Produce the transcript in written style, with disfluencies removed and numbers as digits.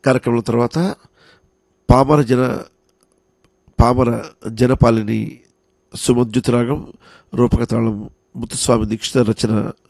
కార్యక్రమం తర్వాత పామర జనపాలిని సుమధ్యుతరాగం రూపకతాళం ముత్తుస్వామి దీక్షిత రచన